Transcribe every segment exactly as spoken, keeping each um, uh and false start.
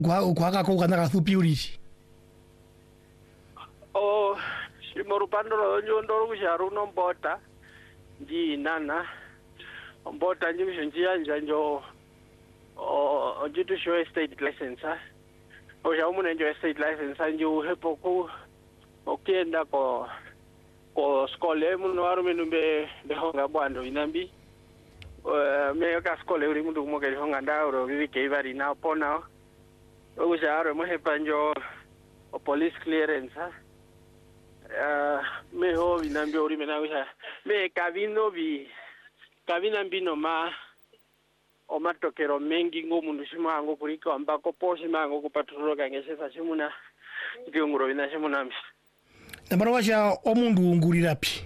kwa kwa ka ko kana ka thupi uri o simorupando lo njondo kusharu no mbota ndi nana mbota nji mshonjia njanjo o jitu show state license o ya umu njo state license njo hepo ku okenda ko ko skole muno arume numbe de honga bwando inambi eh me ka skole uri mundu mo ke honga ndauro vivi ke bari na pona o ya mo hepa njo o police clearance Uh, me ho vinambi ori mena wisha me kavino vi kavina mbino ma o matokero mengi ngo mundu shimango kurika ambako poshi mango kupaturo kangese fashimuna ndionguro vina shimuna mi nambara washa o mundu ngurira pi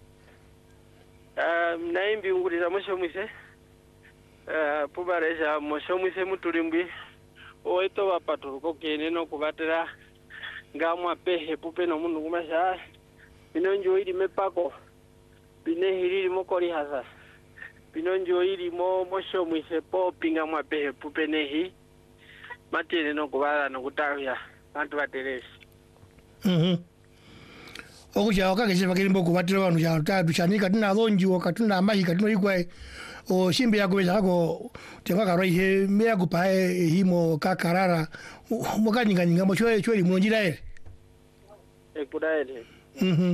uh, naimbi ngurira mosho mwise uh, pubareja mosho mwise muturimbi o eto bapaturo ko keneno kubatera ngamwa pehe pupe no mundu kumasha bino njoiri mepako bine hiriri mokori hasa bino njoiri mo mosho mwise po pinga mwa pehe pupe nehi matene no kubala no kutawya bantu bateresi mhm okuja okagese bakiri mboko batira banu ya tatu chanika tuna lonjiwo katuna mahi katuna ikwe o shimbe yako beza ko tenga karo ihe meya kupae himo kakarara mukanyinga nyinga mo chwe chwe munjira ere e kudaele mhm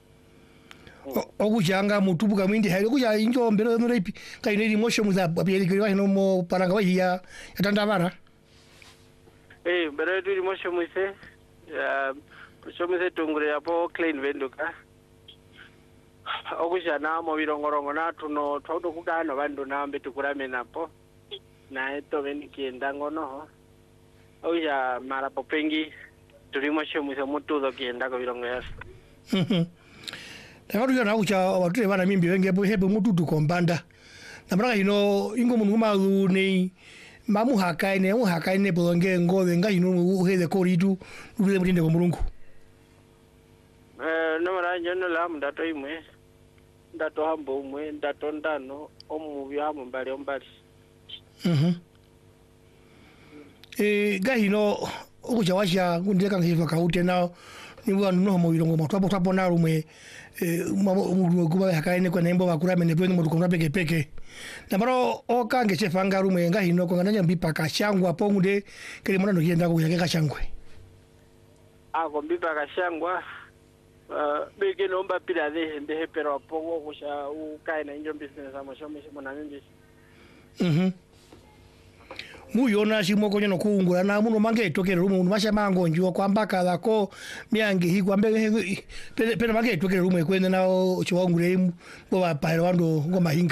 okujanga mutubuka mwindi hayo kuja injo mbero no repi kaine ri mosho muza babiri kiri no mo paranga wa hiya yatandabara eh mbero ri mosho muise ya mosho muise tungure apo clean venduka okuja na mo birongorongo na tuno twauto kugana bandu nambe tukurame napo na eto benikienda ngono okuja mara popengi turimo shomuza mutudo kienda ko birongo yasa mhm Takaru ya naucha watu bana mimbi wenge bo hebe mutudu kombanda namraka ino ingo mungu malu ne mamu hakaine mu hakaine bolonge ngove nga ino uhede koridu ule mutinde ko mulungu eh no mara njono la mdato imwe ndato hambo umwe ndato ndano omu byamu mbali ombali mhm eh gahino okuja washa kundeka ngiva kaute na niwa no mo birongo matwapo twapo na rumwe eh kuba hakaine kwa nembo bakurame ne bwene muduko peke peke namaro okange chefanga rumwe ngahino ko nganya mbipa kashangwa pongude kele mwana no kienda ko yake kashangwe ako mbipa kashangwa uh bege nomba pila de mbe pero pogo kusha ukaina injo business amosho misho na mimbi mhm muyona shimoko nyono kuungura na muno mange tokere rumu masha mango njiwa kwamba kala ko miange higwa mbele pele pele mange tokere rumu kwende na chiwangure bo bapare wando ngoma hinga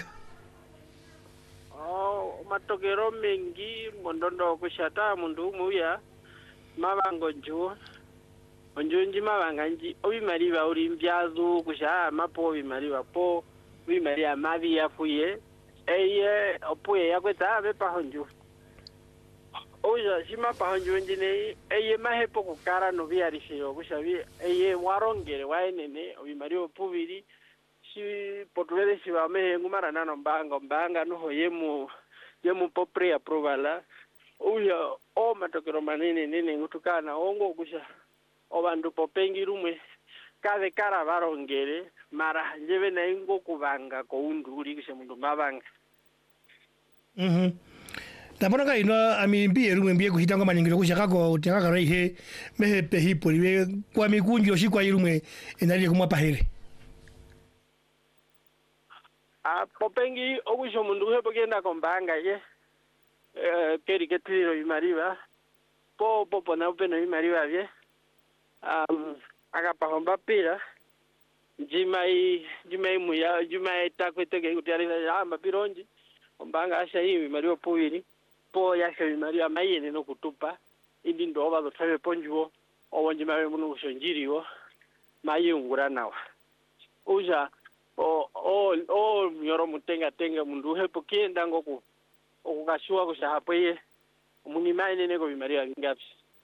oh matokero mengi mondondo kushata mundu muya mabango njuwa onjonji mabanga nji obimali ba uri mbyazu kusha mapo obimali bapo obimali amabi yafuye eye opuye yakweta bepa honju oja shima pahanjo njine eye mahepo kukara no biarisho kushabi eye warongere waenene obimari opubiri shi potwele shi bame ngumara nano mbanga mbanga no hoyemu yemu popre approvala oya o matokero manene nene ngutukana ongo kusha obandu popengi rumwe kade kara barongere mara njebe na ingo kubanga ko unduri kusha mundu mabanga mhm Tabona ino amimbi rumwe mbiye kuhitanga maningiro kushaka ko tengaka raihe mehe pehipo liwe kwa mikunji oshikwa irumwe enali kumwa pahere a popengi okusho mundu hepo kenda kombanga ye eh keri ketiro imariba po po na upeno imariba bye um akapahomba pira jimai jimai muya jimai takwetege kutiari ya mapironji ombanga asha hivi mario puiri po yake mario mayene no kutupa indi ndo ba tsabe ponjuo owonje mawe muno kushonjiriwo mayungura nawa uja o o o nyoro mutenga tenga mundu hepo kienda ngoku okukashua kusha hapo ye muni mayene ko bimaria ngapi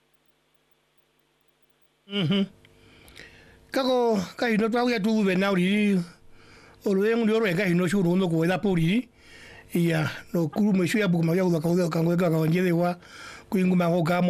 mhm kako kaino twakuya tuve na uri olwengu ndi olwenga hino shuru no kuwela poli iya no kuru meshu ya bukuma ya kuka kango ka kanjelewa kuinguma ngo kamo